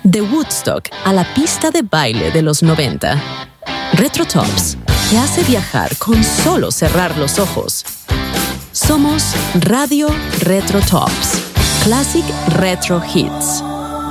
De Woodstock a la pista de baile de los 90. Retro Tops te hace viajar con solo cerrar los ojos. Somos Radio Retro Tops. Classic Retro Hits.